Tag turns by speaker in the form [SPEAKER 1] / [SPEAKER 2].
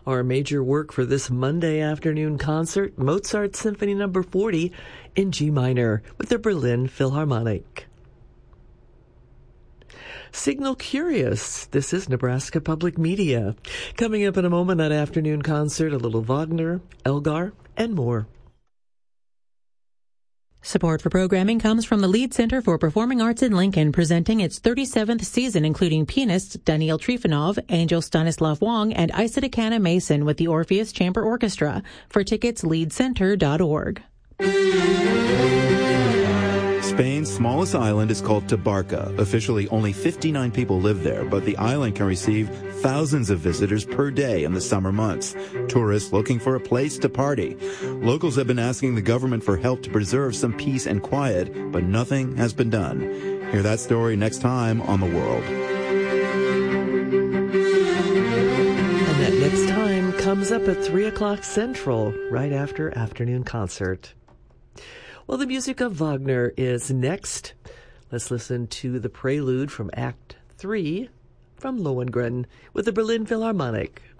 [SPEAKER 1] Our major work for this Monday afternoon concert, Mozart Symphony No. 40 in G minor with the Berlin Philharmonic. Signal Curious. This is Nebraska Public Media. Coming up in a moment, that afternoon concert, a little Wagner, Elgar, and more.
[SPEAKER 2] Support for programming comes from the Lead Center for Performing Arts in Lincoln, presenting its 37th season, including pianists Daniil Trifonov, Angel Stanislav Wong, and Isadakana Mason with the Orpheus Chamber Orchestra. For tickets, leadcenter.org.
[SPEAKER 3] Spain's smallest island is called Tabarca. Officially, only 59 people live there, but the island can receive thousands of visitors per day in the summer months. Tourists looking for a place to party. Locals have been asking the government for help to preserve some peace and quiet, but nothing has been done. Hear that story next time on The World.
[SPEAKER 1] And that next time comes up at 3 o'clock Central, right after afternoon concert. Well, the music of Wagner is next. Let's listen to the prelude from Act 3 from Lohengrin with the Berlin Philharmonic.